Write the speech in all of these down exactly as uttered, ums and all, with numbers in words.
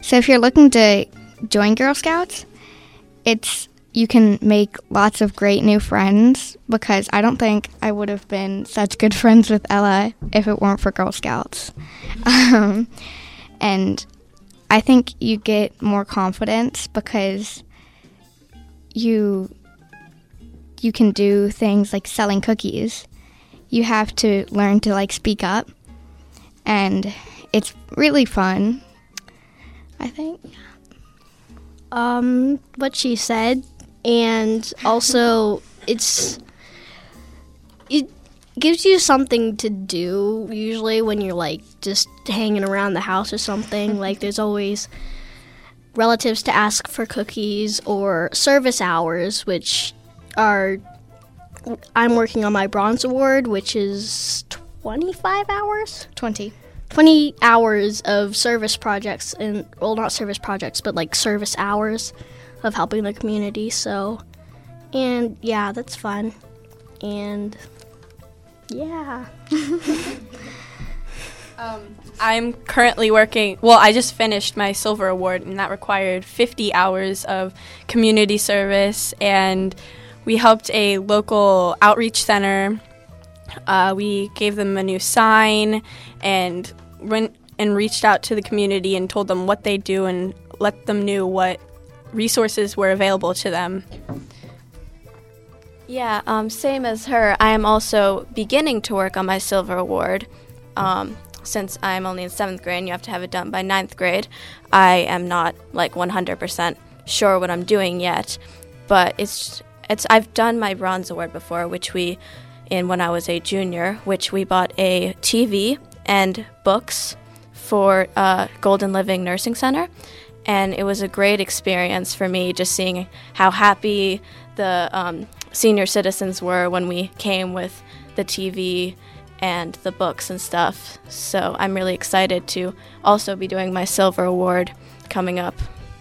So if you're looking to join Girl Scouts, it's you can make lots of great new friends, because I don't think I would have been such good friends with Ella if it weren't for Girl Scouts. Um, and I think you get more confidence because you you can do things like selling cookies. You have to learn to like speak up, and it's really fun, I think. Um, what she said, and also it's it gives you something to do usually when you're like just hanging around the house or something. Like there's always relatives to ask for cookies, or service hours, which are I'm working on my bronze award, which is twenty-five hours? twenty. twenty hours of service projects, and well, not service projects, but like service hours of helping the community. So, and yeah, that's fun. And yeah. um, I'm currently working, well, I just finished my silver award, and that required fifty hours of community service, and we helped a local outreach center. Uh, we gave them a new sign and went and reached out to the community and told them what they do and let them know what resources were available to them. Yeah, um, same as her. I am also beginning to work on my silver award. Um, since I'm only in seventh grade and you have to have it done by ninth grade, I am not like one hundred percent sure what I'm doing yet. But it's it's I've done my bronze award before, which we, in when I was a junior, which we bought a T V and books for uh, Golden Living Nursing Center. And it was a great experience for me, just seeing how happy the um, senior citizens were when we came with the T V and the books and stuff. So I'm really excited to also be doing my silver award coming up.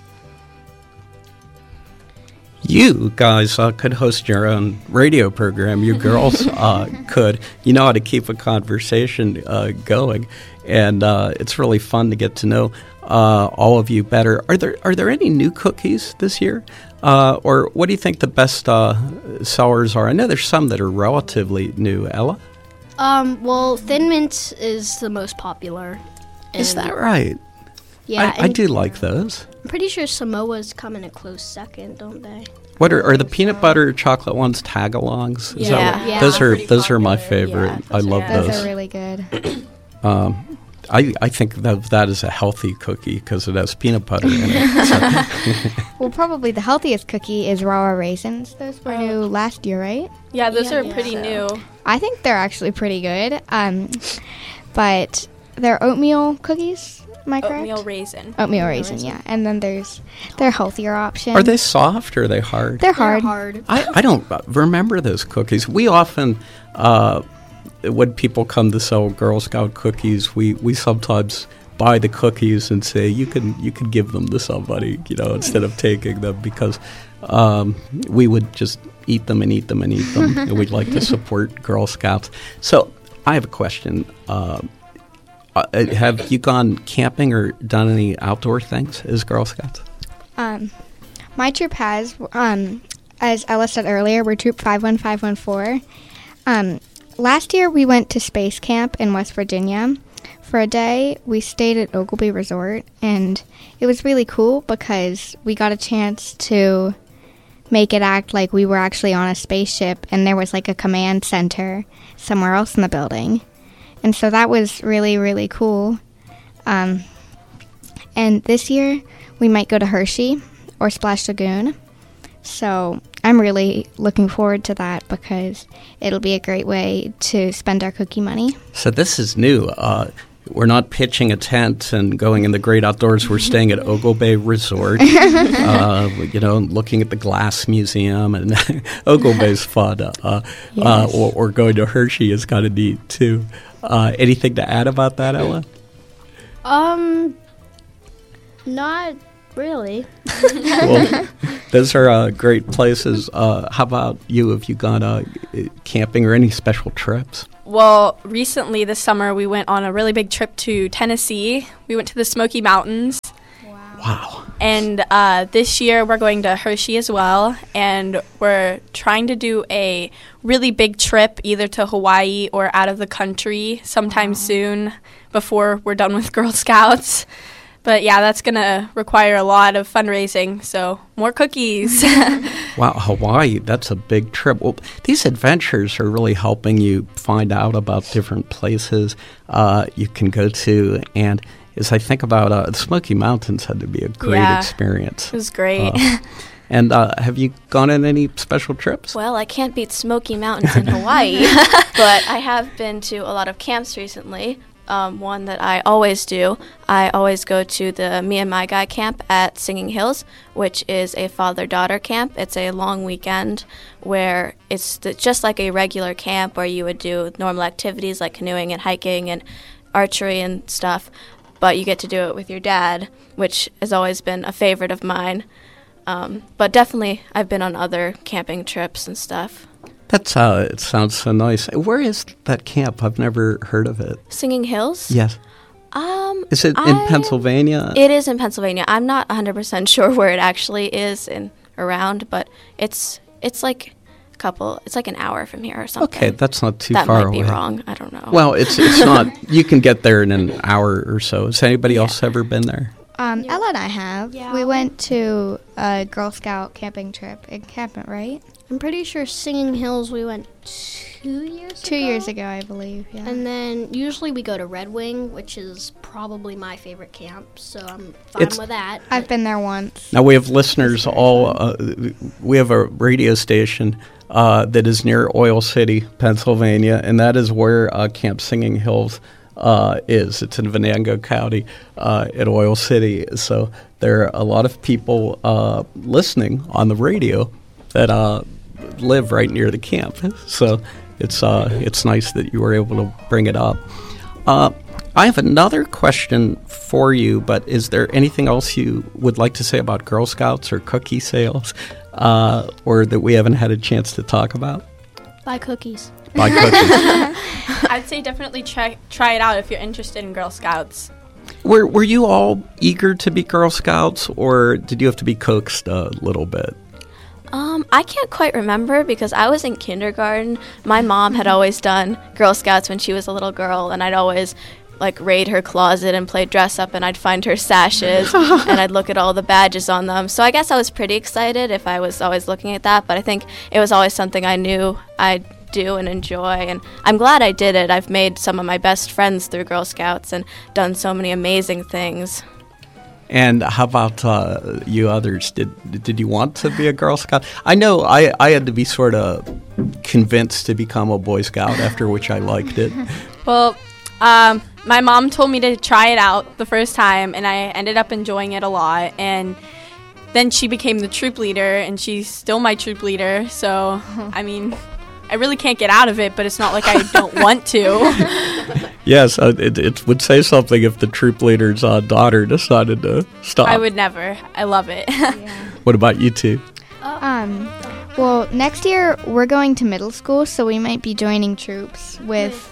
You guys uh, could host your own radio program. You girls uh, could. You know how to keep a conversation uh, going, and uh, it's really fun to get to know uh, all of you better. Are there are there any new cookies this year, uh, or what do you think the best uh, sellers are? I know there's some that are relatively new. Ella, Um, well, Thin Mint is the most popular. is that right? Yeah, I, I and do like those. I'm pretty sure Samoa's come in a close second, don't they? What are, are the peanut butter chocolate ones? Tagalongs? Is Yeah. that what- Yeah. those are Pretty those are my popular. favorite. Yeah, I those are- love Those those. are really good. Um, I I think that that is a healthy cookie because it has peanut butter in it. So- Well, probably the healthiest cookie is raw raisins. Those were new last year, right? Yeah, those Yeah, are yeah. pretty So- new. I think they're actually pretty good. Um, but they're oatmeal cookies. Am I correct? Oatmeal raisin. Oatmeal raisin, yeah. And then there's their healthier option. Are they soft or are they hard? They're They're hard. hard. I, I don't remember those cookies. We often, uh, when people come to sell Girl Scout cookies, we, we sometimes buy the cookies and say you can you can give them to somebody, you know, instead of taking them, because um, we would just eat them and eat them and eat them. And we'd like to support Girl Scouts. So I have a question. Uh, uh, have you gone camping or done any outdoor things as Girl Scouts? Um, my troop has, um, as Ella said earlier, we're Troop five one five one four. Um, last year we went to Space Camp in West Virginia. For a day, we stayed at Oglebay Resort, and it was really cool because we got a chance to make it act like we were actually on a spaceship, and there was like a command center somewhere else in the building. And so that was really, really cool. Um, and this year, we might go to Hershey or Splash Lagoon. So I'm really looking forward to that because it'll be a great way to spend our cookie money. So this is new. Uh, we're not pitching a tent and going in the great outdoors. We're staying at Oglebay Resort, uh, you know, looking at the Glass Museum. And Oglebay's fun. Uh, Yes. uh, or, or going to Hershey is kind of neat, too. Uh, anything to add about that, Ella? Um, not really. Well, those are uh, great places. Uh, how about you? Have you gone uh, camping or any special trips? Well, recently this summer we went on a really big trip to Tennessee. We went to the Smoky Mountains. Wow. Wow. And uh, this year we're going to Hershey as well, and we're trying to do a really big trip either to Hawaii or out of the country sometime soon before we're done with Girl Scouts. But yeah, that's going to require a lot of fundraising, so more cookies. Wow, Hawaii, that's a big trip. Well, these adventures are really helping you find out about different places uh, you can go to. And as I think about uh, the Smoky Mountains, had to be a great Yeah, experience. It was great. Uh, and uh, have you gone on any special trips? Well, I can't beat Smoky Mountains in Hawaii, but I have been to a lot of camps recently. Um, one that I always do, I always go to the Me and My Guy camp at Singing Hills, which is a father-daughter camp. It's a long weekend where it's th- just like a regular camp where you would do normal activities like canoeing and hiking and archery and stuff, but you get to do it with your dad, which has always been a favorite of mine. Um, but definitely, I've been on other camping trips and stuff. That's uh, it sounds so nice. Where is that camp? I've never heard of it. Singing Hills? Yes. Um, Is it in I- Pennsylvania? It is in Pennsylvania. I'm not one hundred percent sure where it actually is in around, but it's it's like a couple. It's like an hour from here or something. Okay, that's not too that far might be away. wrong. I don't know. Well, it's it's not. You can get there in an hour or so. Has anybody else ever been there? Um, Ella and I have. Yeah. We went to a Girl Scout camping trip in Encampment, right? I'm pretty sure Singing Hills we went two years Two ago. years ago, I believe. Yeah. And then usually we go to Red Wing, which is probably my favorite camp, so I'm fine It's- with that. I've been there once. Now we have listeners all. Uh, we have a radio station uh, that is near Oil City, Pennsylvania, and that is where uh, Camp Singing Hills uh, is. It's in Venango County uh, at Oil City. So there are a lot of people uh, listening on the radio that uh, live right near the camp. So it's uh, it's nice that you were able to bring it up. Uh, I have another question for you, but is there anything else you would like to say about Girl Scouts or cookie sales, uh, or that we haven't had a chance to talk about? Buy cookies. Buy cookies. I'd say definitely try try it out if you're interested in Girl Scouts. Were Were you all eager to be Girl Scouts, or did you have to be coaxed a little bit? Um, I can't quite remember because I was in kindergarten. My mom had always done Girl Scouts when she was a little girl, and I'd always like raid her closet and play dress up, and I'd find her sashes and I'd look at all the badges on them. So I guess I was pretty excited if I was always looking at that, but I think it was always something I knew I'd do and enjoy, and I'm glad I did it. I've made some of my best friends through Girl Scouts and done so many amazing things. And how about uh, you others? Did did you want to be a Girl Scout? I know I, I had to be sort of convinced to become a Boy Scout, after which I liked it. Well, um, my mom told me to try it out the first time, and I ended up enjoying it a lot. And then she became the troop leader, and she's still my troop leader. So, I mean, I really can't get out of it, but it's not like I don't want to. Yes, uh, it, it would say something if the troop leader's uh, daughter decided to stop. I would never. I love it. What about you two? Um, well, next year we're going to middle school, so we might be joining troops with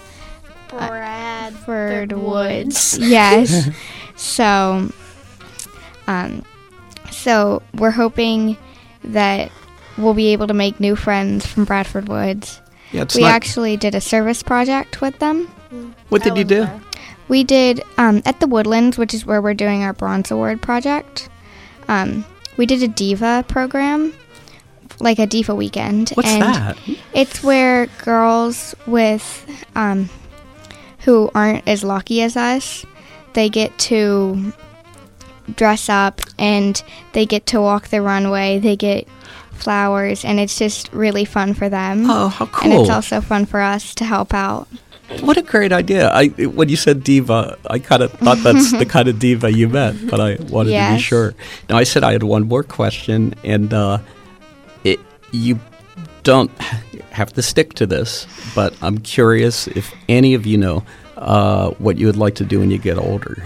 Bradford Woods. Yes. so, um, so we're hoping that we'll be able to make new friends from Bradford Woods. Yeah, it's We not, actually did a service project with them. what did you do? We did um, at the Woodlands, which is where we're doing our Bronze Award project. Um, we did a Diva program, like a Diva weekend. What's and that? It's where girls with um, who aren't as lucky as us, they get to dress up and they get to walk the runway. They get flowers, and it's just really fun for them. Oh, how cool. And it's also fun for us to help out. What a great idea. I When you said diva, I kind of thought that's the kind of diva you meant, but I wanted to be Yes. sure. Now, I said I had one more question, and uh, it you don't have to stick to this, but I'm curious if any of you know uh, what you would like to do when you get older.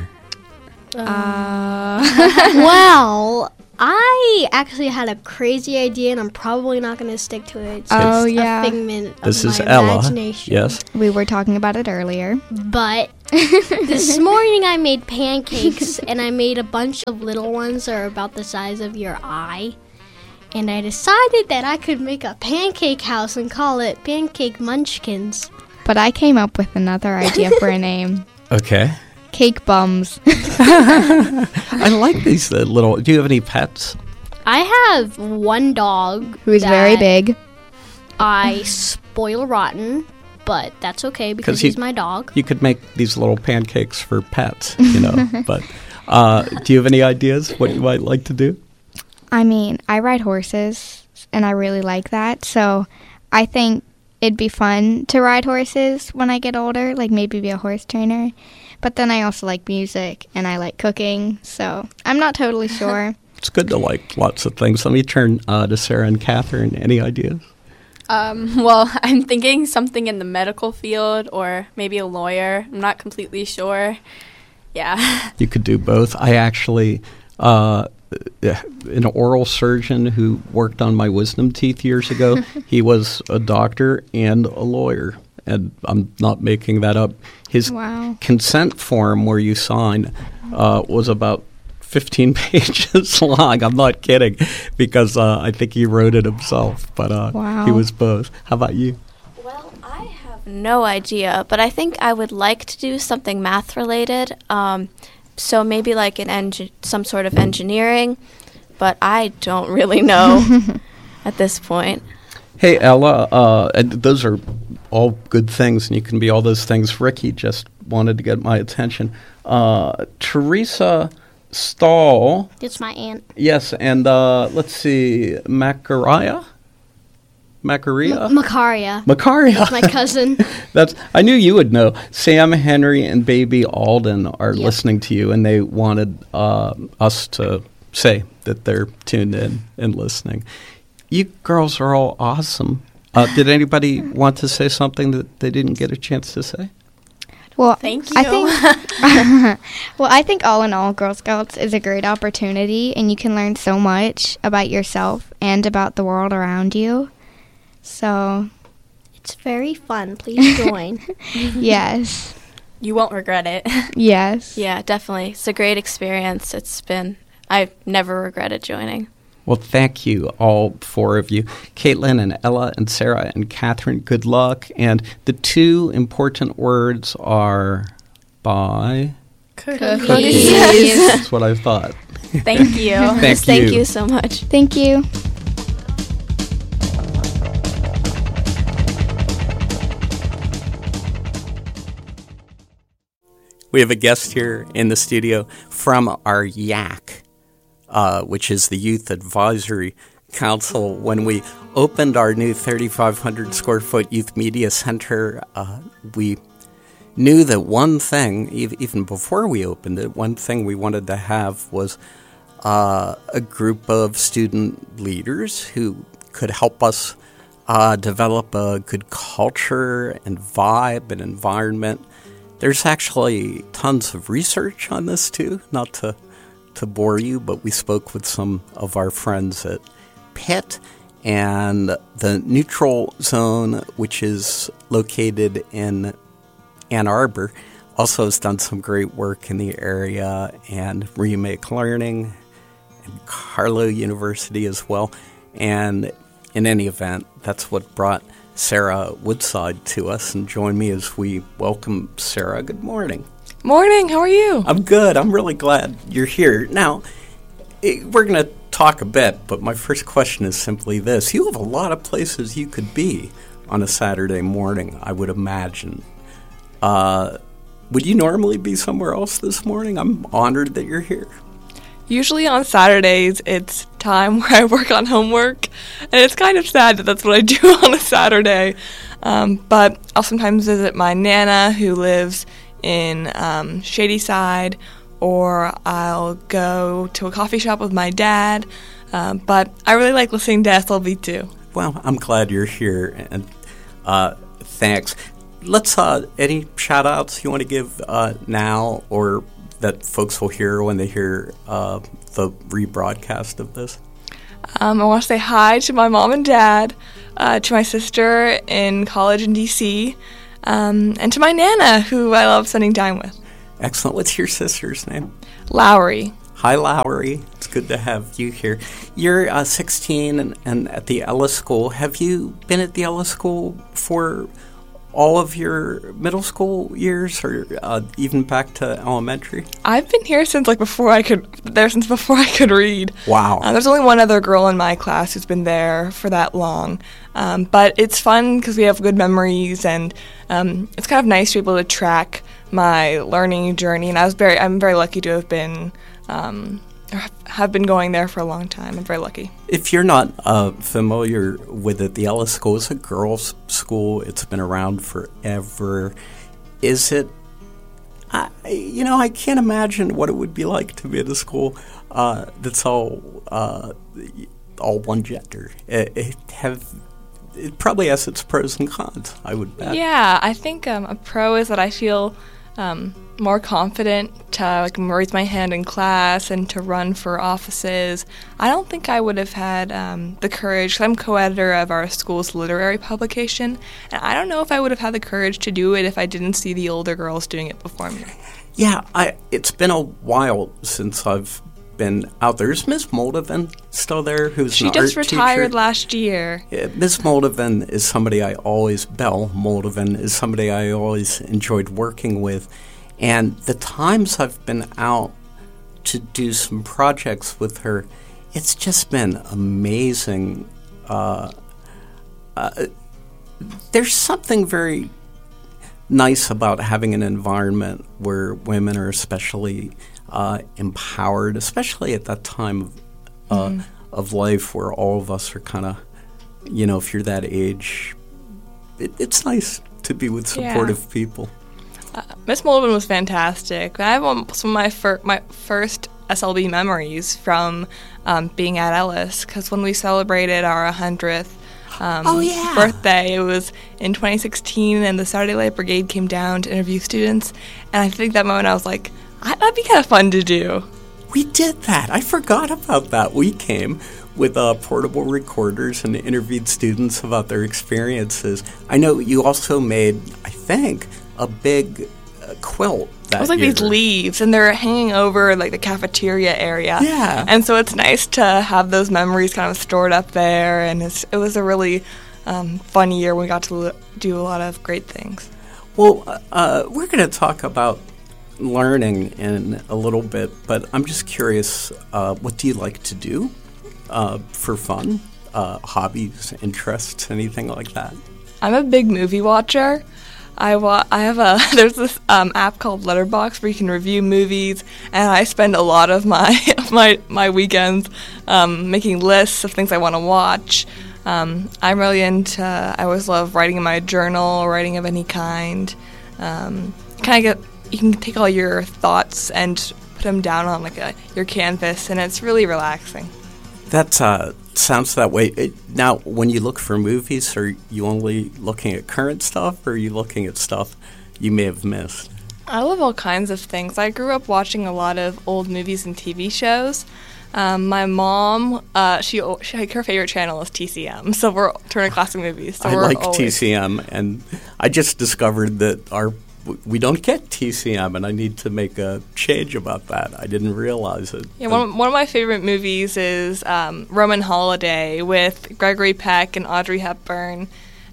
Well, I actually had a crazy idea, and I'm probably not going to stick to it. It's Oh, just yeah. a figment This of is my Ella. imagination. Yes. We were talking about it earlier. But This morning I made pancakes, and I made a bunch of little ones that are about the size of your eye. And I decided that I could make a pancake house and call it Pancake Munchkins. But I came up with another idea for a name. Okay. Cake Bums. I like these uh, little... Do you have any pets? I have one dog. Who's very that big. I spoil rotten, but that's okay because 'Cause you- he's my dog. You could make these little pancakes for pets, you know. But uh, do you have any ideas what you might like to do? I mean, I ride horses, and I really like that. So I think it'd be fun to ride horses when I get older, like maybe be a horse trainer. But then I also like music, and I like cooking. So I'm not totally sure. It's good to like lots of things. Let me turn uh, to Sarah and Catherine. Any ideas? Um, well, I'm thinking something in the medical field or maybe a lawyer. I'm not completely sure. Yeah. You could do both. I actually, uh, an oral surgeon who worked on my wisdom teeth years ago, he was a doctor and a lawyer. And I'm not making that up. His Wow. consent form where you sign uh, was about fifteen pages long. I'm not kidding, because uh, I think he wrote it himself. But uh, Wow. he was both. How about you? Well, I have no idea, but I think I would like to do something math related. Um, so maybe like an engi- some sort of engineering, but I don't really know at this point. Hey, Ella, uh, and those are all good things, and you can be all those things. Ricky just wanted to get my attention. Uh, Teresa Stahl, It's my aunt. yes, and uh, let's see, Macaria? Macaria? Macaria. Macaria. That's my cousin. That's I knew you would know. Sam, Henry, and baby Alden are Yep. listening to you, and they wanted uh, us to say that they're tuned in and listening. You girls are all awesome. Uh, did anybody want to say something that they didn't get a chance to say? Well, Thank I you. think, well, I think all in all, Girl Scouts is a great opportunity, and you can learn so much about yourself and about the world around you. So, It's very fun. Please join. yes, You won't regret it. yes. Yeah, definitely. It's a great experience. It's been, I've never regretted joining. Well, thank you, all four of you. Caitlin and Ella and Sarah and Catherine, good luck. And the two important words are bye. Cookies. That's what I thought. Thank you. Thank Thank you. you so much. Thank you. We have a guest here in the studio from our Y A C, uh, which is the Youth Advisory Council. When we opened our new thirty-five hundred square foot Youth Media Center, uh, we knew that one thing, ev- even before we opened it, one thing we wanted to have was uh, a group of student leaders who could help us uh, develop a good culture and vibe and environment. There's actually tons of research on this too, not to to bore you, but we spoke with some of our friends at Pitt, and the Neutral Zone, which is located in Ann Arbor, also has done some great work in the area, and Remake Learning and Carlow University as well. And in any event, that's what brought Sarah Woodside to us, and join me as we welcome Sarah. Good morning. Morning, how are you? I'm good. I'm really glad you're here. Now, eh, we're going to talk a bit, but my first question is simply this. You have a lot of places you could be on a Saturday morning, I would imagine. Uh, would you normally be somewhere else this morning? I'm honored that you're here. Usually on Saturdays, it's time where I work on homework, and it's kind of sad that that's what I do on a Saturday. Um, but I'll sometimes visit my Nana, who lives in um, Shadyside, or I'll go to a coffee shop with my dad. Um, but I really like listening to S L B too. Well, I'm glad you're here, and uh, thanks. Let's, uh, any shout-outs you want to give uh, now, or that folks will hear when they hear uh, the rebroadcast of this? Um, I want to say hi to my mom and dad, uh, to my sister in college in D C, um, and to my Nana, who I love spending time with. Excellent. What's your sister's name? Lowry. Hi, Lowry. It's good to have you here. You're uh, sixteen and, and at the Ellis School. Have you been at the Ellis School for all of your middle school years, or uh, even back to elementary? I've been here since like before I could there since before I could read. Wow. Uh, there's only one other girl in my class who's been there for that long, um, but it's fun because we have good memories, and um, it's kind of nice to be able to track my learning journey. And I was very I'm very lucky to have been. Um, have been going there for a long time. I'm very lucky. If you're not uh, familiar with it, the Ellis School is a girls' school. It's been around forever. Is it, I, you know, I can't imagine what it would be like to be at a school uh, that's all uh, all one gender. It, it have it probably has its pros and cons, I would bet. Yeah, I think um, a pro is that I feel um, more confident to like raise my hand in class and to run for offices. I don't think I would have had um, the courage, 'cause I'm co-editor of our school's literary publication, and I don't know if I would have had the courage to do it if I didn't see the older girls doing it before me. Yeah, I, it's been a while since I've been out there. Is Miz Moldovan still there? Who's She an just art retired teacher? last year. Yeah, Miz Moldovan is somebody I always, Belle Moldovan is somebody I always enjoyed working with. And the times I've been out to do some projects with her, it's just been amazing. Uh, uh, there's something very nice about having an environment where women are especially uh, empowered, especially at that time of, uh, mm-hmm. of life where all of us are kind of, you know, if you're that age, it, it's nice to be with supportive yeah. people. Uh, Miss Moldovan was fantastic. I have um, some of my, fir- my first S L B memories from um, being at Ellis, because when we celebrated our one hundredth um, oh, yeah. birthday, it was in twenty sixteen, and the Saturday Light Brigade came down to interview students, and I think that moment I was like, that'd be kind of fun to do. We did that. I forgot about that. We came with uh, portable recorders and interviewed students about their experiences. I know you also made, I think, a big uh, quilt that It was like year. these leaves, and they're hanging over like the cafeteria area. Yeah. And so it's nice to have those memories kind of stored up there, and it's, it was a really um, fun year. We got to l- do a lot of great things. Well, uh, we're going to talk about learning in a little bit, but I'm just curious, uh, what do you like to do uh, for fun? Uh, hobbies, interests, anything like that? I'm a big movie watcher. I wa- I have a there's this um, app called Letterboxd where you can review movies, and I spend a lot of my my my weekends um, making lists of things I want to watch. Um, I'm really into. I always love writing in my journal, writing of any kind. Um, kind of get you can take all your thoughts and put them down on like a your canvas, and it's really relaxing. That uh, sounds that way. It, now, when you look for movies, are you only looking at current stuff, or are you looking at stuff you may have missed? I love all kinds of things. I grew up watching a lot of old movies and T V shows. Um, my mom, uh, she, she her favorite channel is T C M, so we're Turner Classic Movies. So I we're like always, T C M, and I just discovered that our we don't get T C M, and I need to make a change about that. I didn't realize it. Yeah, one, one of my favorite movies is um, Roman Holiday with Gregory Peck and Audrey Hepburn.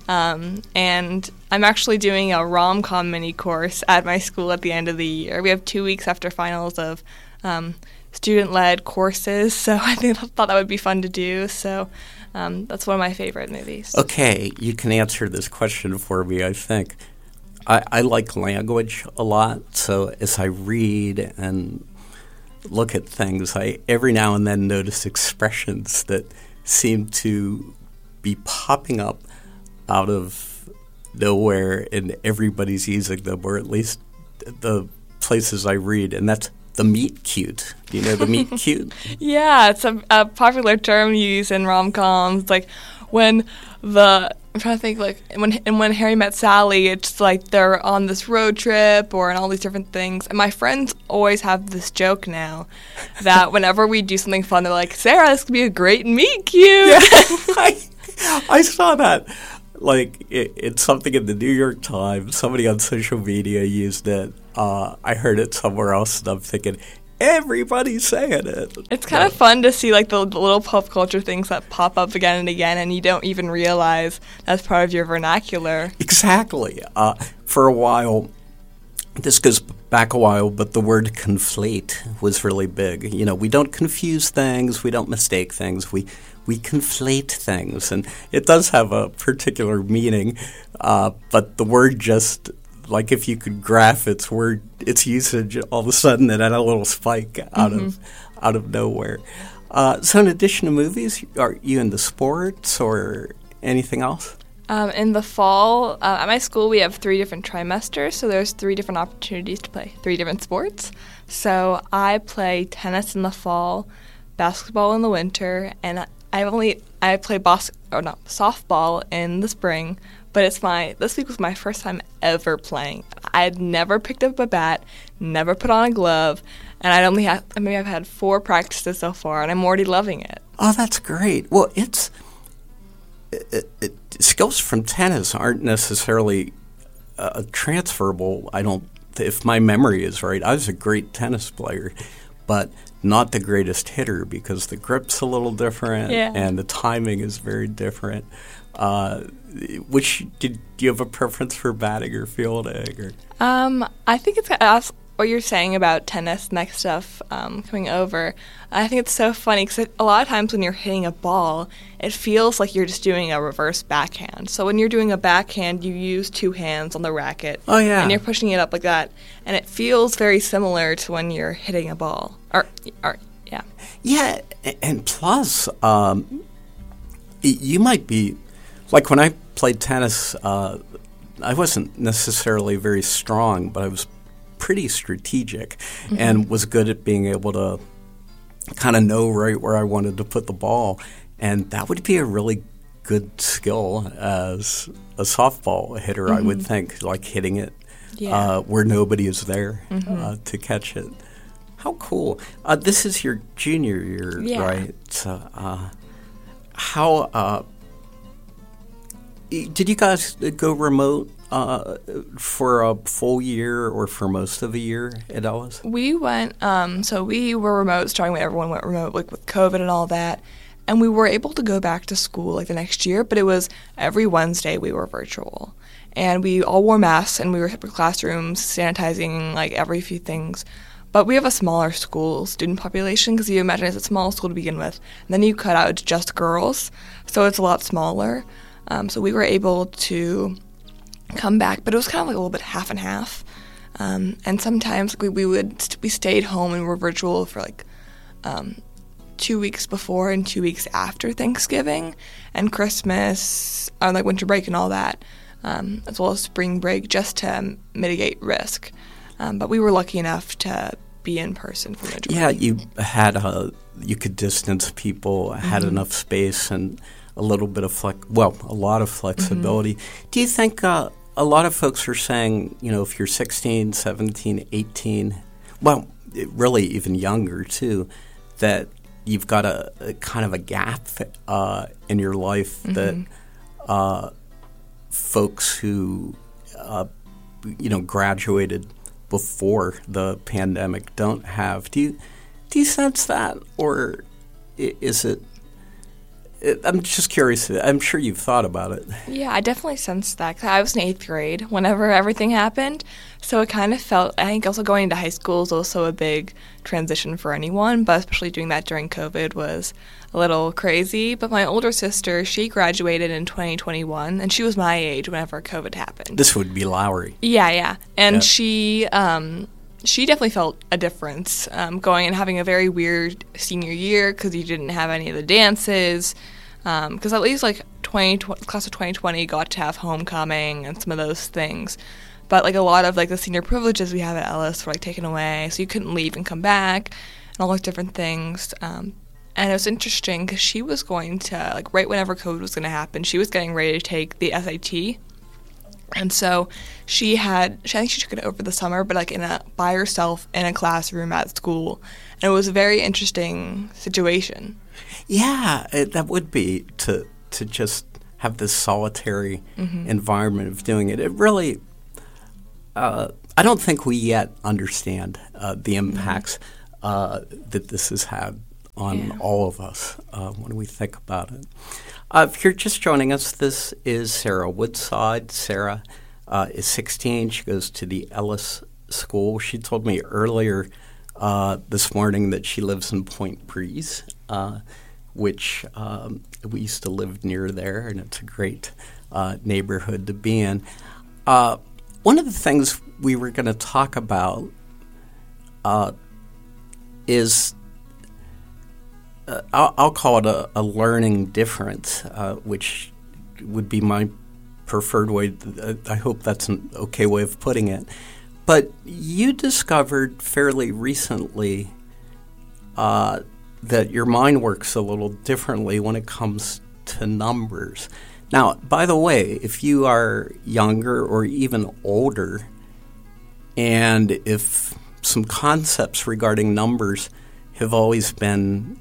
Um, and I'm actually doing a rom-com mini course at my school at the end of the year. We have two weeks after finals of um, student-led courses, so I think I thought that would be fun to do. So um, that's one of my favorite movies. Okay, you can answer this question for me, I think. I, I like language a lot, so as I read and look at things, I every now and then notice expressions that seem to be popping up out of nowhere, and everybody's using them, or at least the places I read, and that's the meet cute. Do you know the meet cute? Yeah, it's a, a popular term used in rom-coms, like when the I'm trying to think, like, when and when Harry Met Sally, it's like they're on this road trip or on all these different things. And my friends always have this joke now that whenever we do something fun, they're like, Sarah, this could be a great meet cute. Yeah, I, I saw that. like it, it's something in the New York Times. Somebody on social media used it. Uh, I heard it somewhere else, and I'm thinking, everybody's saying it. It's kind of fun to see like the, the little pop culture things that pop up again and again, and you don't even realize that's part of your vernacular. Exactly. Uh, for a while, this goes back a while, but the word conflate was really big. You know, we don't confuse things, we don't mistake things, we we conflate things, and it does have a particular meaning. Uh, but the word just, like if you could graph its word, its usage, all of a sudden it had a little spike out mm-hmm. of out of nowhere. Uh, so, in addition to movies, are you into sports or anything else? Um, in the fall, uh, at my school, we have three different trimesters, so there's three different opportunities to play three different sports. So I play tennis in the fall, basketball in the winter, and I only I play bas- or no, softball in the spring. But it's my this week was my first time ever playing. I had never picked up a bat, never put on a glove, and I only had maybe I've had four practices so far, and I'm already loving it. Oh, that's great. Well, it's. It, it, skills from tennis aren't necessarily uh, transferable. I don't, if my memory is right, I was a great tennis player, but not the greatest hitter because the grip's a little different yeah. and the timing is very different. Uh, which did do you have a preference for batting or fielding? Or? Um, I think it's uh, what you're saying about tennis and that stuff um, coming over. I think it's so funny because a lot of times when you're hitting a ball, it feels like you're just doing a reverse backhand. So when you're doing a backhand, you use two hands on the racket. Oh, yeah. And you're pushing it up like that. And it feels very similar to when you're hitting a ball. Or, or yeah. Yeah, and plus, um, you might be, like when I played tennis, uh, I wasn't necessarily very strong, but I was pretty strategic mm-hmm. and was good at being able to kind of know right where I wanted to put the ball. And that would be a really good skill as a softball hitter, mm-hmm. I would think, like hitting it yeah. uh, where nobody is there mm-hmm. uh, to catch it. How cool. Uh, this is your junior year, yeah. right? So, uh, how uh, did you guys go remote uh, for a full year or for most of a year at Ellis? We went, um, so we were remote starting when everyone went remote, like with COVID and all that. And we were able to go back to school like the next year, but it was every Wednesday we were virtual. And we all wore masks and we were in separate classrooms, sanitizing like every few things. But we have a smaller school student population because you imagine it's a small school to begin with. And then you cut out it's just girls, so it's a lot smaller. Um, so we were able to come back, but it was kind of like a little bit half and half. Um, and sometimes we, we would we stayed home and were virtual for like um, two weeks before and two weeks after Thanksgiving and Christmas, or like winter break and all that, um, as well as spring break, just to mitigate risk. Um, but we were lucky enough to be in person for the majority. Yeah, you had a you could distance people, had mm-hmm. enough space and a little bit of flex. Well, a lot of flexibility. Mm-hmm. Do you think uh, a lot of folks are saying, you know, if you're sixteen, seventeen, eighteen, well, really even younger too, that you've got a, a kind of a gap uh, in your life mm-hmm. that uh, folks who uh, you know graduated before the pandemic don't have. Do you do you sense that, or is it? it I'm just curious. I'm sure you've thought about it. Yeah, I definitely sensed that. 'Cause I was in eighth grade whenever everything happened, so it kind of felt. I think also going into high school is also a big transition for anyone, but especially doing that during COVID was a little crazy. But my older sister, she graduated in twenty twenty-one, and she was my age whenever COVID happened. This would be Lowry. Yeah, yeah. And yeah. she um, she definitely felt a difference um, going and having a very weird senior year because you didn't have any of the dances. Because um, at least like twenty, tw- class of twenty twenty got to have homecoming and some of those things. But like a lot of like the senior privileges we have at Ellis were like taken away, so you couldn't leave and come back and all those different things. Um, And it was interesting because she was going to, like, right whenever COVID was going to happen, she was getting ready to take the S A T. And so she had, she, I think she took it over the summer, but, like, in a, by herself in a classroom at school. And it was a very interesting situation. Yeah, it, that would be to to just have this solitary Mm-hmm. environment of doing it. It really, uh, I don't think we yet understand uh, the impacts uh, that this has had on Yeah. all of us uh, when we think about it. Uh, if you're just joining us, this is Sarah Woodside. Sarah uh, is sixteen. She goes to the Ellis School. She told me earlier uh, this morning that she lives in Point Breeze, uh, which um, we used to live near there, and it's a great uh, neighborhood to be in. Uh, one of the things we were going to talk about uh, is uh, I'll, I'll call it a, a learning difference, uh, which would be my preferred way. To, I hope that's an okay way of putting it. But you discovered fairly recently uh, that your mind works a little differently when it comes to numbers. Now, by the way, if you are younger or even older, and if some concepts regarding numbers have always been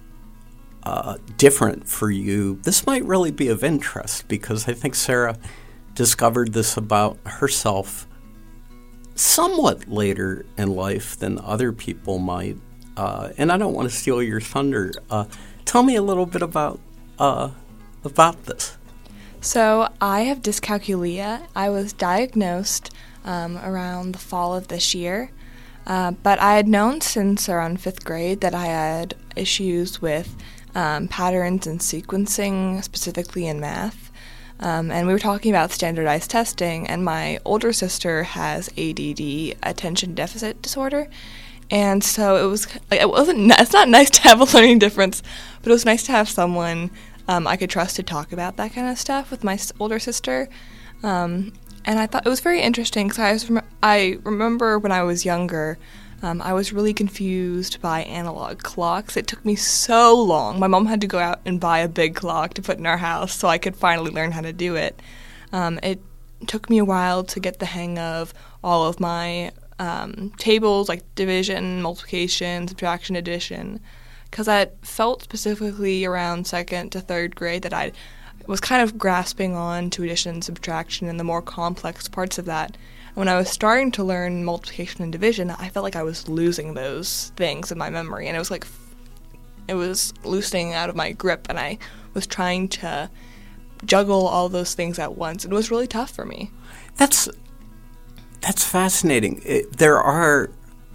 uh, different for you, this might really be of interest, because I think Sarah discovered this about herself somewhat later in life than other people might. Uh, and I don't want to steal your thunder. Uh, tell me a little bit about uh, about this. So I have dyscalculia. I was diagnosed um, around the fall of this year, uh, but I had known since around fifth grade that I had issues with um, patterns and sequencing, specifically in math. Um, and we were talking about standardized testing, and my older sister has A D D, attention deficit disorder. And so it was, like, it wasn't, it's not nice to have a learning difference, but it was nice to have someone um, I could trust to talk about that kind of stuff with my s- older sister. Um, and I thought it was very interesting, because I, was rem- I remember when I was younger, um, I was really confused by analog clocks. It took me so long. My mom had to go out and buy a big clock to put in our house so I could finally learn how to do it. Um, it took me a while to get the hang of all of my Um, tables like division, multiplication, subtraction, addition, because I felt specifically around second to third grade that I was kind of grasping on to addition and subtraction and the more complex parts of that. And when I was starting to learn multiplication and division, I felt like I was losing those things in my memory, and it was like it was loosening out of my grip, and I was trying to juggle all those things at once. It was really tough for me. That's That's fascinating. It, there are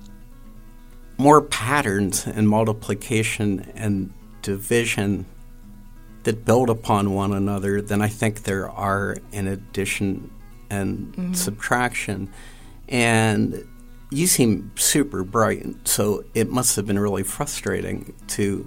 more patterns in multiplication and division that build upon one another than I think there are in addition and mm-hmm. subtraction. And you seem super bright, so it must have been really frustrating to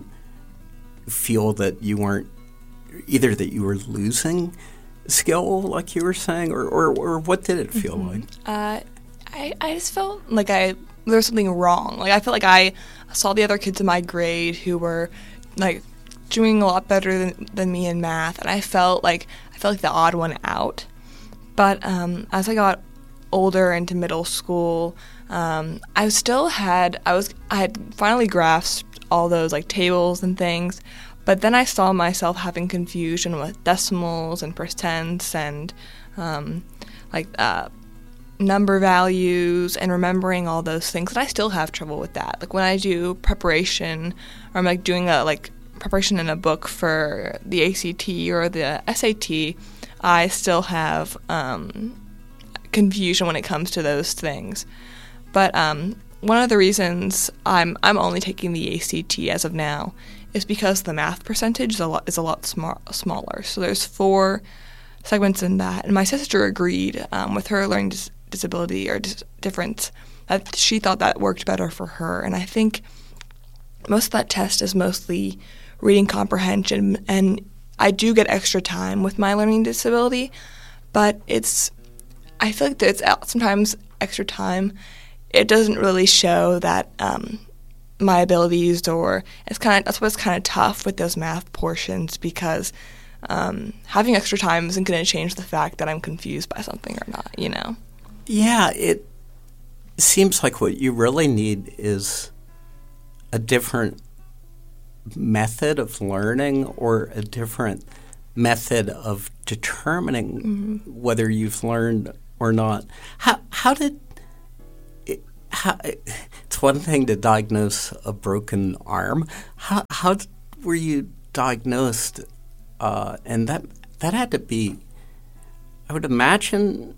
feel that you weren't, either that you were losing skill, like you were saying, or, or, or what did it feel mm-hmm. like? Uh, I, I just felt like I there was something wrong. Like I felt like I saw the other kids in my grade who were like doing a lot better than, than me in math, and I felt like I felt like the odd one out. But um, as I got older into middle school, um, I still had I was I had finally grasped all those like tables and things. But then I saw myself having confusion with decimals and percents and um, like uh, number values and remembering all those things. And I still have trouble with that. Like when I do preparation, or I'm like doing a like preparation in a book for the A C T or the S A T, I still have um, confusion when it comes to those things. But um, one of the reasons I'm I'm only taking the A C T as of now is because the math percentage is a lot is a lot sma- smaller. So there's four segments in that, and my sister agreed um, with her learning dis- disability or dis- difference that she thought that worked better for her. And I think most of that test is mostly reading comprehension, and I do get extra time with my learning disability, but it's I feel like there's sometimes extra time. It doesn't really show that. Um, my abilities, or it's kind of that's what's kind of tough with those math portions, because um, having extra time isn't going to change the fact that I'm confused by something or not, you know? Yeah, it seems like what you really need is a different method of learning or a different method of determining mm-hmm. whether you've learned or not. How how did it, how, it's one thing to diagnose a broken arm. How how were you diagnosed? Uh, and that that had to be, I would imagine,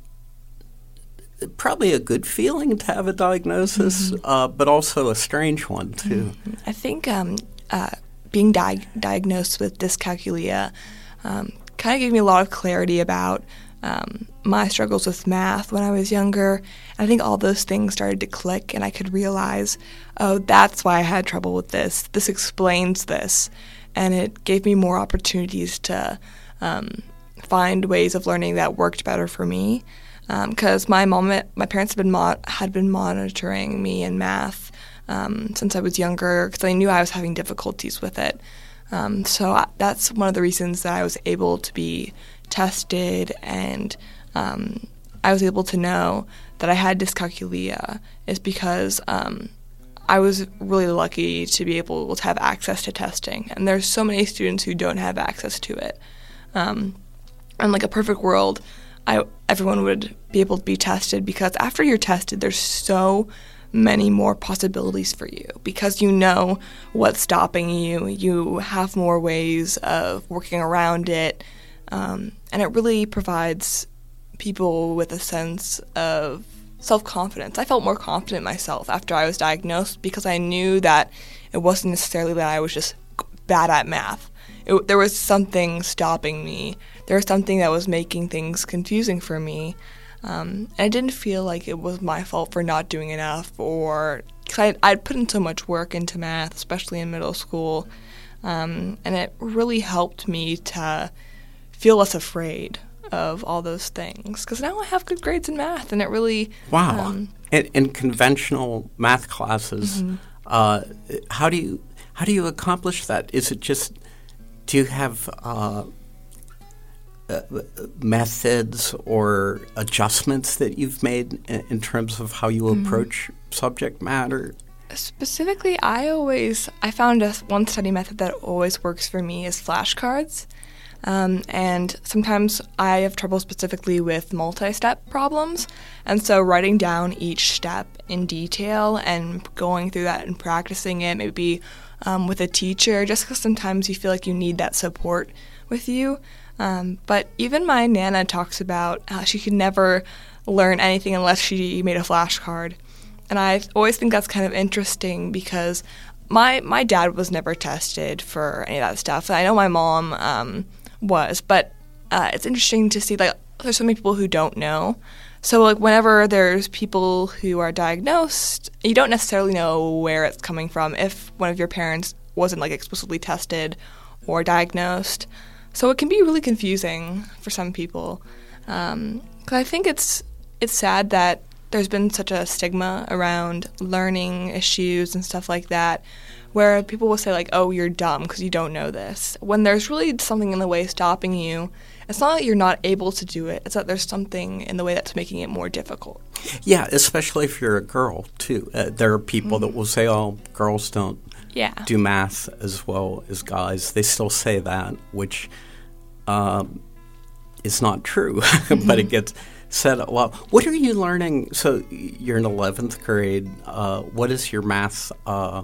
probably a good feeling to have a diagnosis, mm-hmm. uh, but also a strange one too. Mm-hmm. I think um, uh, being di- diagnosed with dyscalculia um, kind of gave me a lot of clarity about um, my struggles with math when I was younger. And I think all those things started to click, and I could realize, oh, that's why I had trouble with this. This explains this. And it gave me more opportunities to um, find ways of learning that worked better for me. Because um, my mom, my parents had been mo- had been monitoring me in math um, since I was younger, because they knew I was having difficulties with it. Um, so I, that's one of the reasons that I was able to be tested, and um, I was able to know that I had dyscalculia, is because um, I was really lucky to be able to have access to testing. And there's so many students who don't have access to it. Um, in like a perfect world, I, everyone would be able to be tested, because after you're tested, there's so many more possibilities for you, because you know what's stopping you. You have more ways of working around it, um, and it really provides people with a sense of self-confidence. I felt more confident myself after I was diagnosed, because I knew that it wasn't necessarily that I was just bad at math. It, there was something stopping me. There was something that was making things confusing for me. Um, and I didn't feel like it was my fault for not doing enough, or because I'd, I'd put in so much work into math, especially in middle school, um, and it really helped me to feel less afraid of all those things, because now I have good grades in math, and it really wow. Um, in, in conventional math classes, mm-hmm. uh, how do you how do you accomplish that? Is it just do you have uh, Uh, methods or adjustments that you've made in, in terms of how you mm-hmm. approach subject matter? Specifically, I always I found a one study method that always works for me is flashcards. Um, and sometimes I have trouble specifically with multi-step problems, and so writing down each step in detail and going through that and practicing it, maybe um, with a teacher, just because sometimes you feel like you need that support with you. Um, but even my Nana talks about how she could never learn anything unless she made a flashcard. And I always think that's kind of interesting, because my my dad was never tested for any of that stuff. I know my mom um, was, but uh, it's interesting to see, like, there's so many people who don't know. So, like, whenever there's people who are diagnosed, you don't necessarily know where it's coming from if one of your parents wasn't, like, explicitly tested or diagnosed. So it can be really confusing for some people, because um, I think it's it's sad that there's been such a stigma around learning issues and stuff like that, where people will say, like, oh, you're dumb because you don't know this, when there's really something in the way stopping you. It's not that you're not able to do it, it's that there's something in the way that's making it more difficult. Yeah, especially if you're a girl, too. Uh, there are people mm-hmm. that will say, oh, girls don't yeah. do math as well as guys. They still say that, which um, is not true, mm-hmm. but it gets said a lot. What are you learning? So you're in eleventh grade. Uh, what is your math uh,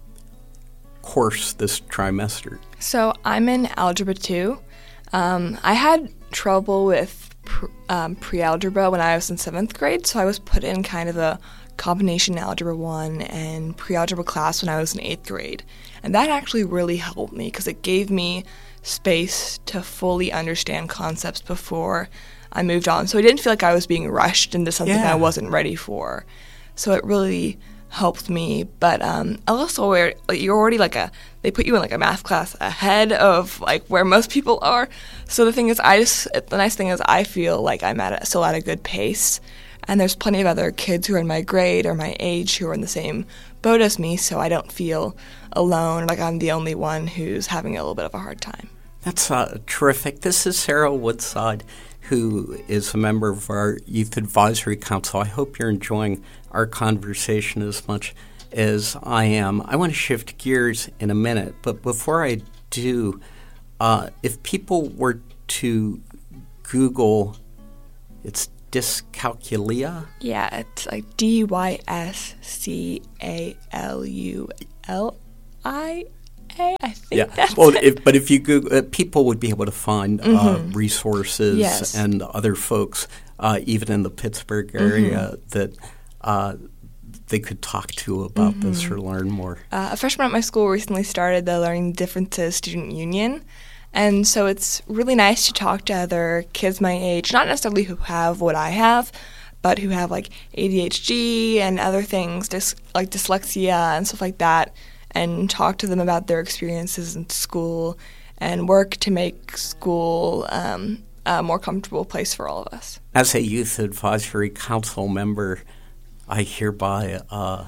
course this trimester? So I'm in Algebra two. Um, I had trouble with pr- um, pre-algebra when I was in seventh grade, so I was put in kind of a combination Algebra one and pre-algebra class when I was in eighth grade. And that actually really helped me because it gave me space to fully understand concepts before I moved on. So I didn't feel like I was being rushed into something yeah. I wasn't ready for. So it really helped me. But um, also, where like, you're already like a, they put you in like a math class ahead of like where most people are. So the thing is, I just, the nice thing is I feel like I'm at a, still at a good pace. And there's plenty of other kids who are in my grade or my age who are in the same boat as me, so I don't feel alone, like I'm the only one who's having a little bit of a hard time. That's uh, terrific. This is Sarah Woodside, who is a member of our Youth Advisory Council. I hope you're enjoying our conversation as much as I am. I want to shift gears in a minute, but before I do, uh, if people were to Google, it's dyscalculia? Yeah, it's like D Y S C A L U L I A. I think Yeah. that's well, it. if, but if you Google, uh, people would be able to find uh, Mhm. resources Yes. and other folks, uh, even in the Pittsburgh area, Mm-hmm. that uh, they could talk to about Mm-hmm. this or learn more. Uh, a freshman at my school recently started the Learning Differences Student Union. And so it's really nice to talk to other kids my age, not necessarily who have what I have, but who have like A D H D and other things, dys- like dyslexia and stuff like that, and talk to them about their experiences in school and work to make school um, a more comfortable place for all of us. As a youth advisory council member, I hereby uh,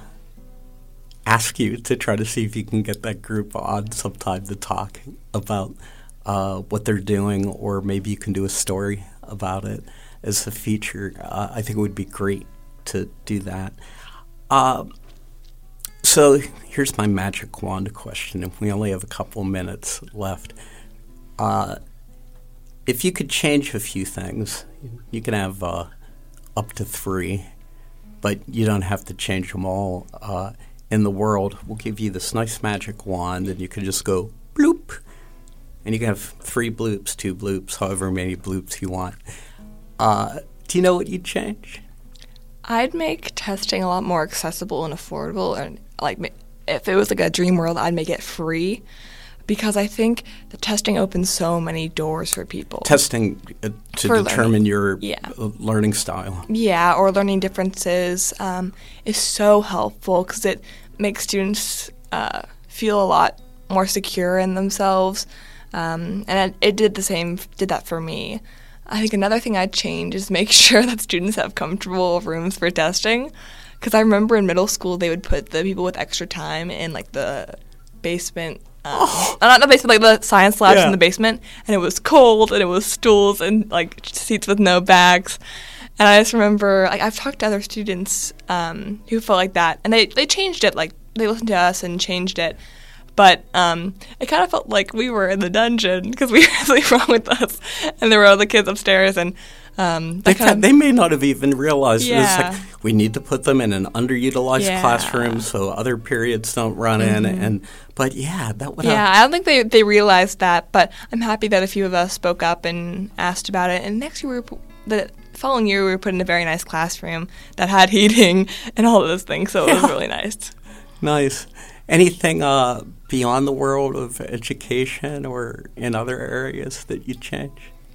ask you to try to see if you can get that group on sometime to talk about uh, what they're doing, or maybe you can do a story about it as a feature. Uh, I think it would be great to do that. Uh, so here's my magic wand question, and we only have a couple minutes left. Uh, if you could change a few things, you can have uh, up to three, but you don't have to change them all uh, in the world. We'll give you this nice magic wand, and you can just go bloop, and you can have three bloops, two bloops, however many bloops you want. Uh, do you know what you'd change? I'd make testing a lot more accessible and affordable, and like ma- if it was like a dream world, I'd make it free, because I think the testing opens so many doors for people. Testing uh, to For determine learning. your Yeah. uh, learning style. Yeah, or learning differences um, is so helpful because it makes students uh, feel a lot more secure in themselves, um, and it, it did the same. Did that for me. I think another thing I'd change is make sure that students have comfortable rooms for testing, because I remember in middle school they would put the people with extra time in like the basement. Um, oh. Not the basement, like the science labs Yeah. in the basement, and it was cold, and it was stools and like seats with no backs. And I just remember, like, I've talked to other students um, who felt like that, and they, they changed it. Like, they listened to us and changed it. But um, it kind of felt like we were in the dungeon because we were really wrong with us, and there were other kids upstairs, and um, They, that kind ca- of, they may not have even realized Yeah. it's like we need to put them in an underutilized Yeah. classroom so other periods don't run in. And but yeah, that would Yeah, I don't think they, they realized that, but I'm happy that a few of us spoke up and asked about it. And next year, we were, pu- the following year, we were put in a very nice classroom that had heating and all of those things, so it was really nice. Nice. Anything uh, beyond the world of education or in other areas that you'd change?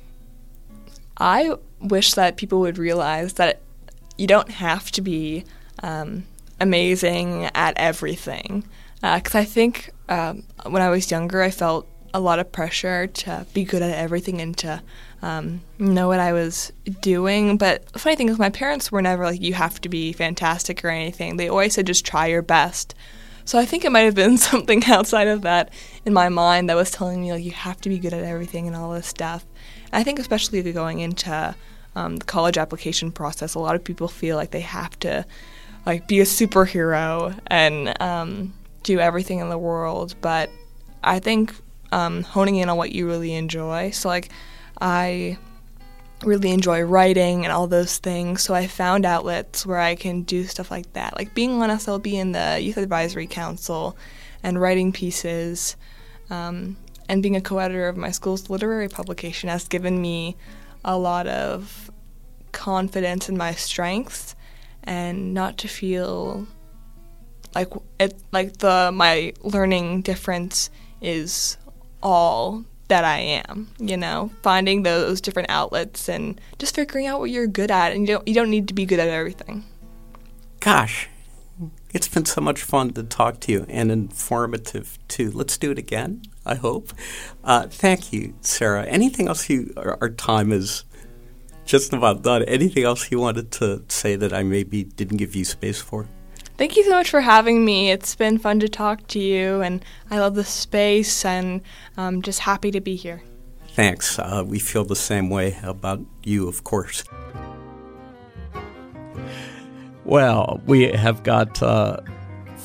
I wish that people would realize that you don't have to be um, amazing at everything. Because uh, I think um, when I was younger, I felt a lot of pressure to be good at everything and to um, know what I was doing. But the funny thing is, my parents were never like, you have to be fantastic or anything. They always said, just try your best. So I think it might have been something outside of that in my mind that was telling me, like, you have to be good at everything and all this stuff. And I think especially going into um, the college application process, a lot of people feel like they have to, like, be a superhero and um, do everything in the world. But I think um, honing in on what you really enjoy. So, like, I really enjoy writing and all those things, so I found outlets where I can do stuff like that, like being on S L B in the Youth Advisory Council and writing pieces, um, and being a co-editor of my school's literary publication has given me a lot of confidence in my strengths and not to feel like it like the my learning difference is all that I am, you know, finding those different outlets and just figuring out what you're good at, and you don't you don't need to be good at everything. Gosh, it's been so much fun to talk to you and informative too. Let's do it again, I hope. Uh, thank you, Sarah. Anything else you, our, our time is just about done. Anything else you wanted to say that I maybe didn't give you space for? Thank you so much for having me. It's been fun to talk to you, and I love the space, and I'm just happy to be here. Thanks. Uh, we feel the same way about you, of course. Well, we have got uh,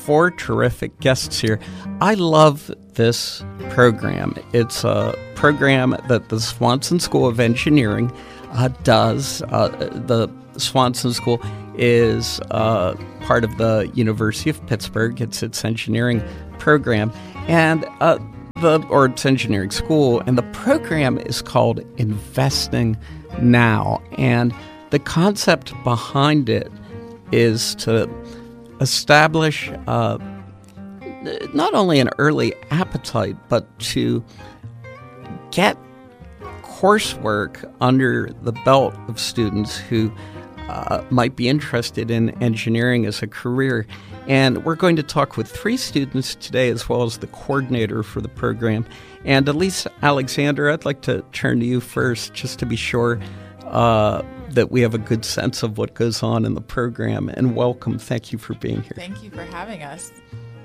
four terrific guests here. I love this program. It's a program that the Swanson School of Engineering uh, does. Uh, the Swanson School is uh, part of the University of Pittsburgh. It's its engineering program, and uh, the or its engineering school, and the program is called Investing Now. And the concept behind it is to establish uh, not only an early appetite, but to get coursework under the belt of students who uh, might be interested in engineering as a career. And we're going to talk with three students today, as well as the coordinator for the program. And Elise Alexander, I'd like to turn to you first, just to be sure uh, that we have a good sense of what goes on in the program. And welcome. Thank you for being here. Thank you for having us.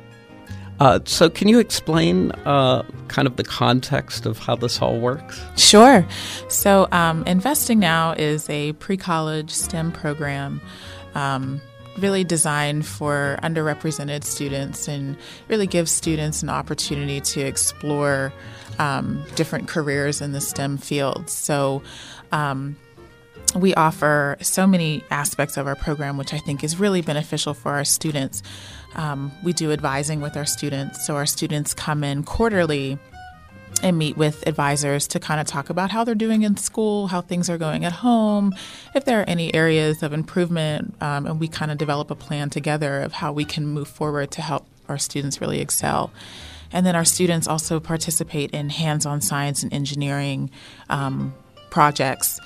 Uh, so can you explain uh, kind of the context of how this all works? Sure. So um, Investing Now is a pre-college STEM program um, really designed for underrepresented students, and really gives students an opportunity to explore um, different careers in the STEM fields. So um, we offer so many aspects of our program, which I think is really beneficial for our students. Um, we do advising with our students. So our students come in quarterly and meet with advisors to kind of talk about how they're doing in school, how things are going at home, if there are any areas of improvement, um, and we kind of develop a plan together of how we can move forward to help our students really excel. And then our students also participate in hands-on science and engineering um, projects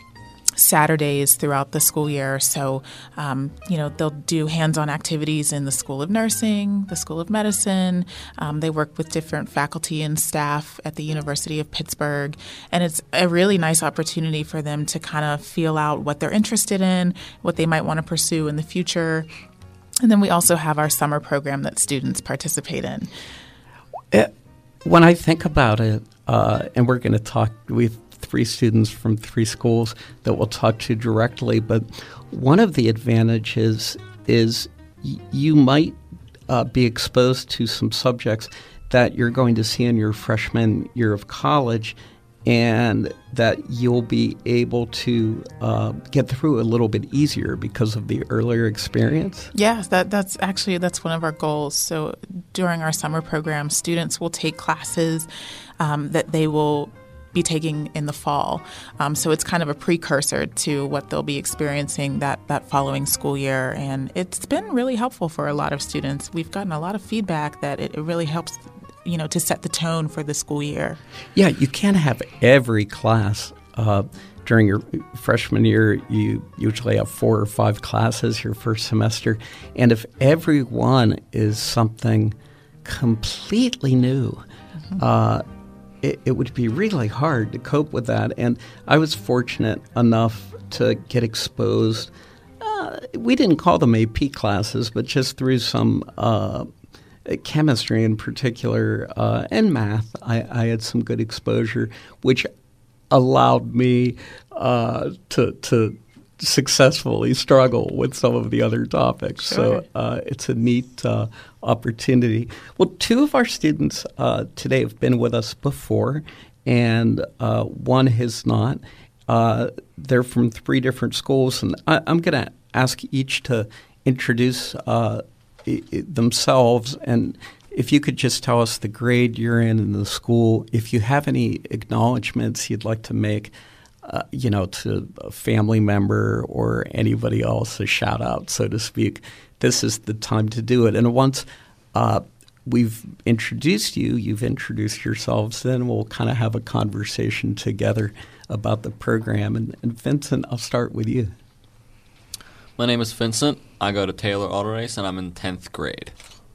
Saturdays throughout the school year. So, um, you know, they'll do hands-on activities in the School of Nursing, the School of Medicine. Um, they work with different faculty and staff at the University of Pittsburgh. And it's a really nice opportunity for them to kind of feel out what they're interested in, what they might want to pursue in the future. And then we also have our summer program that students participate in. It, when I think about it, uh, and we're going to talk with three students from three schools that we'll talk to directly, but one of the advantages is y- you might uh, be exposed to some subjects that you're going to see in your freshman year of college, and that you'll be able to uh, get through a little bit easier because of the earlier experience. Yes, that, that's actually that's one of our goals. So during our summer program, students will take classes um, that they will be taking in the fall. Um, so it's kind of a precursor to what they'll be experiencing that, that following school year. And it's been really helpful for a lot of students. We've gotten a lot of feedback that it, it really helps, you know, to set the tone for the school year. Yeah, you can't have every class. Uh, during your freshman year, you usually have four or five classes your first semester. And if every one is something completely new, mm-hmm. uh, It, it would be really hard to cope with that. And I was fortunate enough to get exposed. Uh, we didn't call them A P classes, but just through some uh, chemistry in particular uh, and math, I, I had some good exposure, which allowed me uh, to to successfully struggle with some of the other topics. Sure. So uh, it's a neat uh, opportunity. Well, two of our students uh, today have been with us before, and uh, one has not. Uh, they're from three different schools, and I, I'm going to ask each to introduce uh, I- I themselves, and if you could just tell us the grade you're in in the school, if you have any acknowledgments you'd like to make, Uh, you know, to a family member or anybody else, a shout out, so to speak. This is the time to do it. And once uh, we've introduced you, you've introduced yourselves, then we'll kind of have a conversation together about the program. And, and Vincent, I'll start with you. My name is Vincent. I go to Taylor Auto Race, and I'm in tenth grade.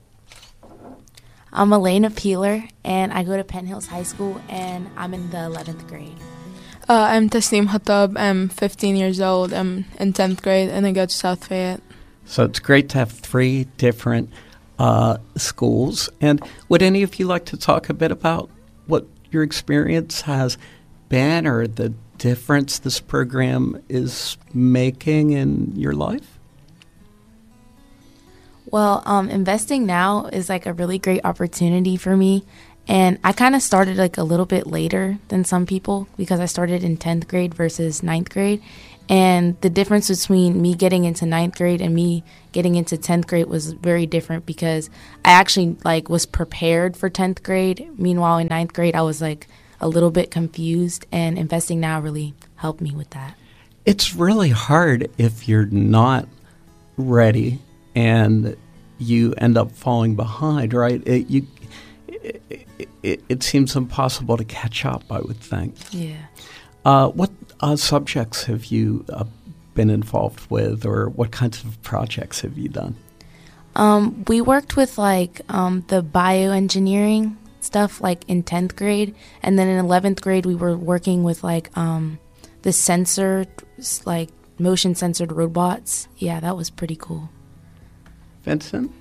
I'm Elena Peeler, and I go to Penn Hills High School, and I'm in the eleventh grade. Uh, I'm Tasneem Hattab. I'm fifteen years old. I'm in tenth grade, and I go to South Fayette. So it's great to have three different uh, schools. And would any of you like to talk a bit about what your experience has been, or the difference this program is making in your life? Well, um, investing now is like a really great opportunity for me. And I kind of started like a little bit later than some people because I started in tenth grade versus ninth grade. And the difference between me getting into ninth grade and me getting into tenth grade was very different because I actually like was prepared for tenth grade. Meanwhile, in ninth grade, I was like a little bit confused, and investing now really helped me with that. It's really hard if you're not ready and you end up falling behind, right? It, you, it, it, it seems impossible to catch up, I would think. Yeah. Uh, what uh, subjects have you uh, been involved with, or what kinds of projects have you done? Um, we worked with like um, the bioengineering stuff like in tenth grade, and then in eleventh grade we were working with like um, the sensor, like motion censored robots. Yeah, that was pretty cool. Vincent?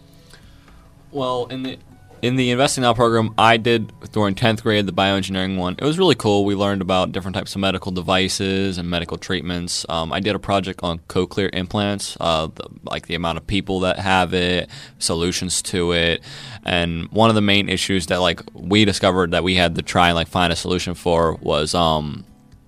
Well, in the in the Investing Now program, I did during tenth grade the bioengineering one. It was really cool. We learned about different types of medical devices and medical treatments. Um, I did a project on cochlear implants, uh, the, like the amount of people that have it, solutions to it, and one of the main issues that like we discovered that we had to try and like find a solution for was um,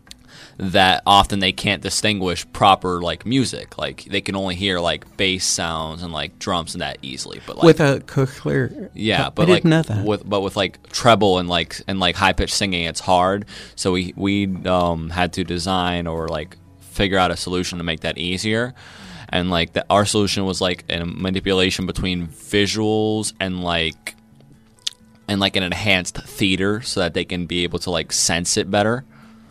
that often they can't distinguish proper like music. Like they can only hear like bass sounds and like drums and that easily. But like, with a cochlear, yeah, I but didn't like know that. with but with like treble and like and like high pitched singing, it's hard. So we we um, had to design or like figure out a solution to make that easier. And like the, our solution was like a manipulation between visuals and like and like an enhanced theater so that they can be able to like sense it better.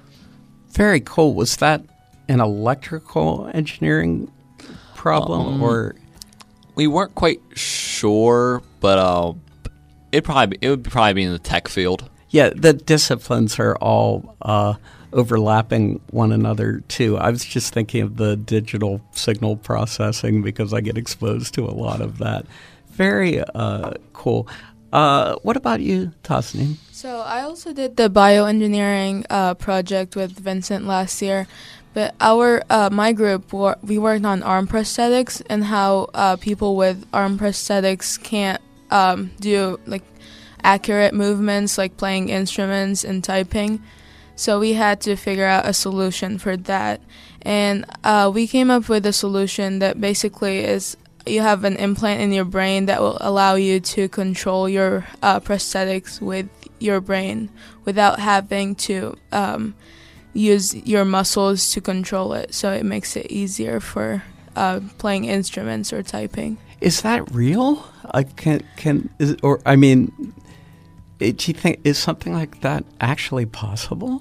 Very cool. Was that an electrical engineering problem, Um, or we weren't quite sure, but uh, it probably it would probably be in the tech field. yeah, the disciplines are all uh, overlapping one another too. I was just thinking of the digital signal processing because I get exposed to a lot of that. Very uh, cool. Uh, what about you, Tasneem? So I also did the bioengineering uh, project with Vincent last year, but our uh, my group wor- we worked on arm prosthetics and how uh, people with arm prosthetics can't um, do like accurate movements like playing instruments and typing. So we had to figure out a solution for that, and uh, we came up with a solution that basically is you have an implant in your brain that will allow you to control your uh, prosthetics with your brain without having to um, use your muscles to control it. So it makes it easier for uh, playing instruments or typing. Is that real? I can can is, or I mean, it, do you think is something like that actually possible?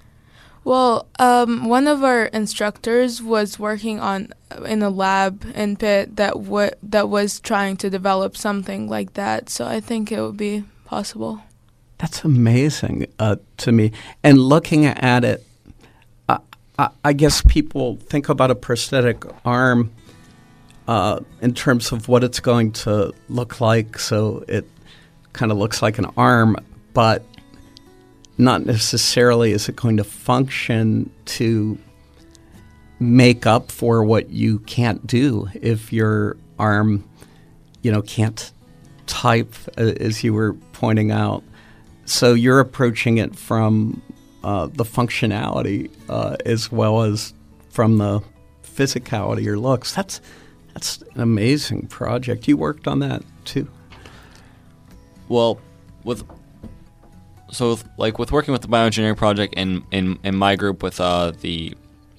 Well, um, one of our instructors was working on in a lab in Pitt that w- that was trying to develop something like that. So I think it would be possible. That's amazing uh, to me. And looking at it, I, I, I guess people think about a prosthetic arm uh, in terms of what it's going to look like. So it kind of looks like an arm, but not necessarily is it going to function to make up for what you can't do if your arm, you know, can't type, uh, as you were pointing out. So you're approaching it from uh, the functionality uh, as well as from the physicality or looks. That's that's an amazing project. You worked on that too. Well, with so with, like with working with the bioengineering project in in, in my group with uh, the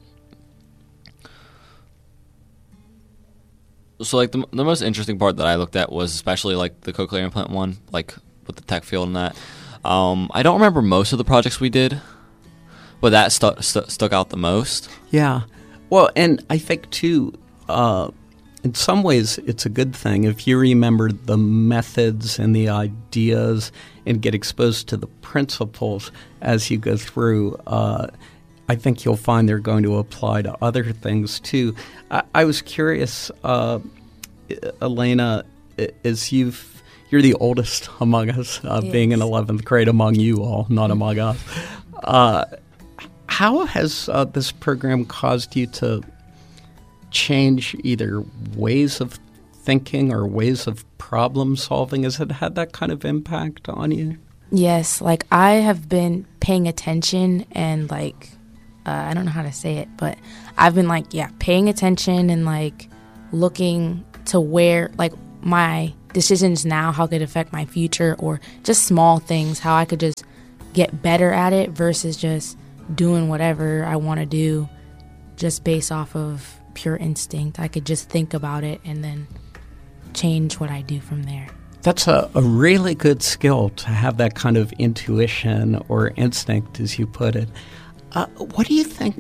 so like the the most interesting part that I looked at was especially like the cochlear implant one, like with the tech field and that. Um, I don't remember most of the projects we did, but that stu- stu- stuck out the most. Yeah. Well, and I think, too, uh, in some ways it's a good thing if you remember the methods and the ideas and get exposed to the principles as you go through. Uh, I think you'll find they're going to apply to other things, too. I, I was curious, uh, Elena, as you've You're the oldest among us, uh, yes. being in eleventh grade among you all, not among us. Uh, how has uh, this program caused you to change either ways of thinking or ways of problem solving? Has it had that kind of impact on you? Yes, like I have been paying attention and like, uh, I don't know how to say it, but I've been like, yeah, paying attention and like looking to where like my decisions now, how could affect my future, or just small things, how I could just get better at it versus just doing whatever I want to do just based off of pure instinct. I could just think about it and then change what I do from there. That's a, a really good skill to have that kind of intuition or instinct, as you put it. Uh, what do you think?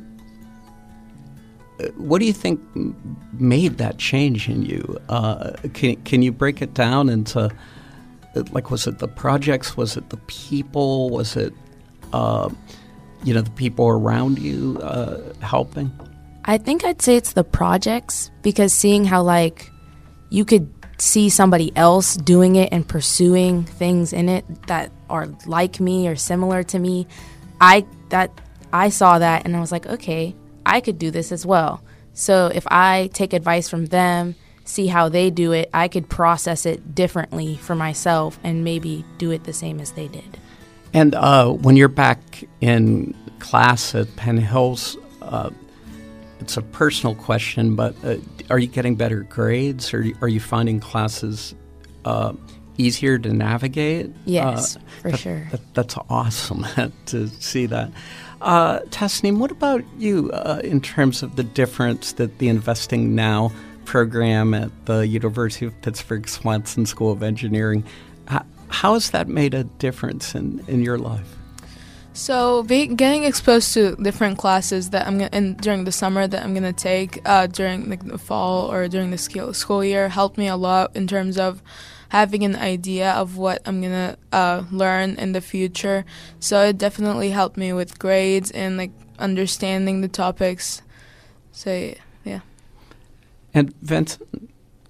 What do you think made that change in you? Uh, can can you break it down into, like, was it the projects? Was it the people? Was it, uh, you know, the people around you uh, helping? I think I'd say it's the projects, because seeing how like you could see somebody else doing it and pursuing things in it that are like me or similar to me, I that I saw that and I was like, okay, I could do this as well. So if I take advice from them, see how they do it, I could process it differently for myself and maybe do it the same as they did. And uh, when you're back in class at Penn Hills, uh, it's a personal question, but uh, are you getting better grades, or are you finding classes uh, easier to navigate? Yes, uh, for that, sure. That, that's awesome to see that. Uh, Tasneem, what about you uh, in terms of the difference that the Investing Now program at the University of Pittsburgh Swanson School of Engineering, how, how has that made a difference in, in your life? So be, getting exposed to different classes that I'm gonna, in, during the summer that I'm going to take uh, during like, the fall or during the school, school year helped me a lot in terms of having an idea of what I'm going to uh, learn in the future. So it definitely helped me with grades and like understanding the topics. So yeah. And Vincent,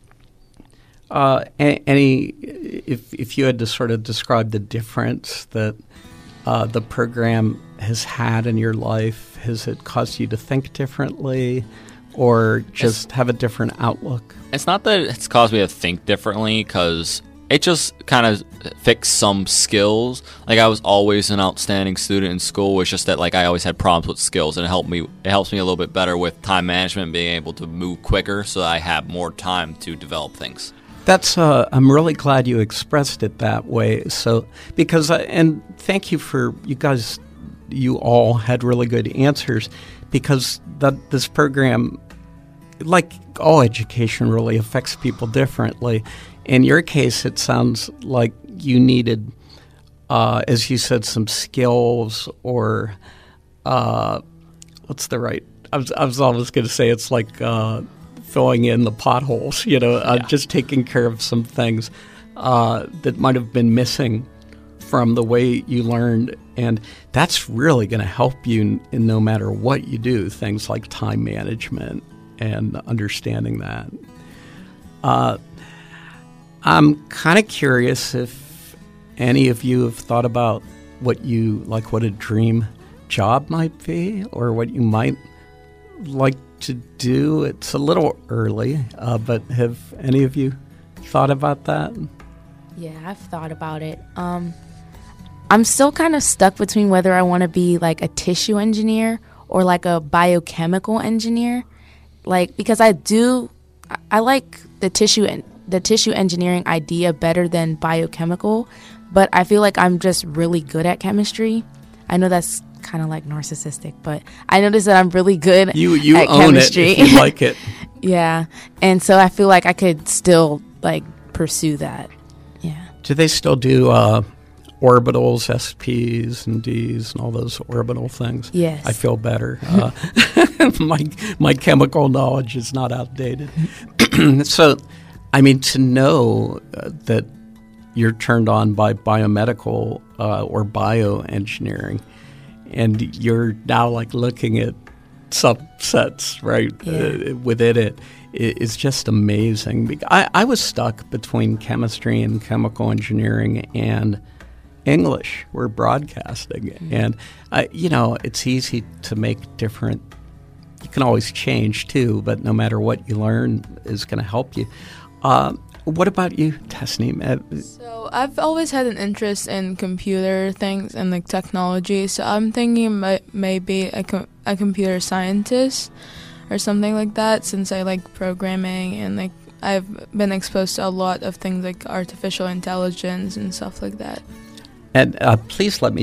uh, any if if you had to sort of describe the difference that uh, the program has had in your life, has it caused you to think differently, or just have a different outlook? It's not that it's caused me to think differently, because it just kind of fixed some skills. Like, I was always an outstanding student in school. It's just that, like, I always had problems with skills, and it helped me. It helps me a little bit better with time management, being able to move quicker, so that I have more time to develop things. That's. Uh, I'm really glad you expressed it that way. So, because uh, and thank you for you guys. You all had really good answers, because that this program, like all education, really affects people differently. In your case, it sounds like you needed, uh, as you said, some skills, or uh, what's the right? I was, I was always going to say it's like uh, filling in the potholes, you know, uh, yeah. just taking care of some things uh, that might have been missing from the way you learned. And that's really going to help you in, in no matter what you do, things like time management and understanding that. Uh, I'm kind of curious if any of you have thought about what you, like what a dream job might be, or what you might like to do. It's a little early, uh, but have any of you thought about that? Yeah, I've thought about it. Um, I'm still kind of stuck between whether I want to be like a tissue engineer or like a biochemical engineer. Like, because I do, I like the tissue and the tissue engineering idea better than biochemical, but I feel like I'm just really good at chemistry. I know that's kind of like narcissistic, but I noticed that I'm really good you, you at own chemistry. It if you like it. Yeah, and so I feel like I could still like pursue that. Yeah. Do they still do uh, orbitals, S Ps and Ds and all those orbital things? Yes. I feel better. Uh, my my chemical knowledge is not outdated. So, I mean, to know uh, that you're turned on by biomedical uh, or bioengineering, and you're now like looking at subsets, right, Yeah. uh, within it, is just amazing. I, I was stuck between chemistry and chemical engineering and English. We're broadcasting. Mm-hmm. And, uh, you know, it's easy to make different, you can always change too, but no matter what you learn is going to help you. Uh, what about you, Tasneem? Uh, So I've always had an interest in computer things and like technology. So I'm thinking may- maybe a, com- a computer scientist or something like that, since I like programming and like I've been exposed to a lot of things like artificial intelligence and stuff like that. and uh, please let me